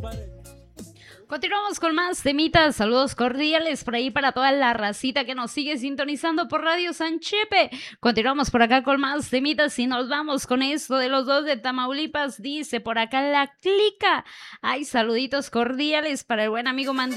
Continuamos con más temitas, saludos cordiales por ahí para toda la racita que nos sigue sintonizando por Radio San Chepe. Continuamos por acá con más temitas y nos vamos con esto de los dos de Tamaulipas, dice por acá la clica. Ay, saluditos cordiales para el buen amigo Mandí.